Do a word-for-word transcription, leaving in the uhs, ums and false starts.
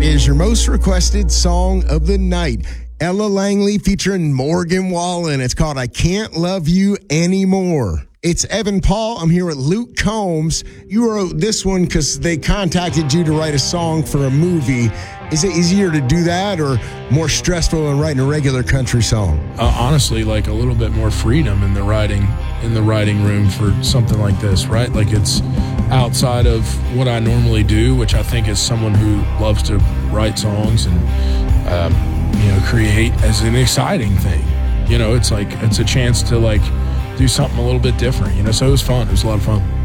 That is your most requested song of the night. Ella Langley featuring Morgan Wallen. It's called I Can't Love You Anymore. It's Evan Paul. I'm here with Luke Combs. You wrote this one because they contacted you to write a song for a movie. Is it easier to do that or more stressful than writing a regular country song? Uh, honestly, like a little bit more freedom in the writing in the writing room for something like this, right? Like it's outside of what I normally do, which I think is someone who loves to write songs and um, you know create as an exciting thing. You know, it's like it's a chance to like do something a little bit different. You know, so it was fun. It was a lot of fun.